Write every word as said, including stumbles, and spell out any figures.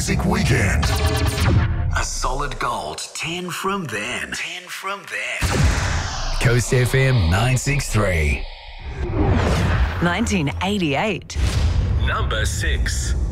Music Weekend. A solid gold ten from them. ten from them. Coast F M nine sixty-three. nineteen eighty-eight. Number six.